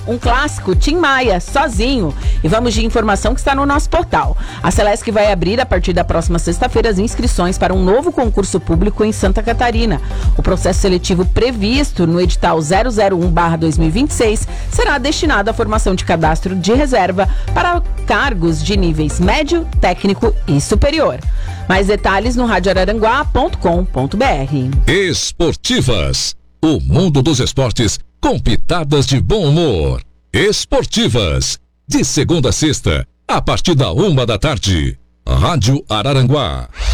um clássico, Tim Maia, Sozinho. E vamos de informação que está no nosso portal. A Celesc vai abrir a partir da próxima sexta-feira as inscrições para um novo concurso público em Santa Catarina. O processo seletivo previsto no edital 001/2026 será destinado à formação de cadastro de reserva para cargos de níveis médio, técnico e superior. Mais detalhes no radioararanguá.com.br. Esportivas, o mundo dos esportes com pitadas de bom humor. Esportivas, de segunda a sexta, a partir da 1 da tarde. Rádio Araranguá.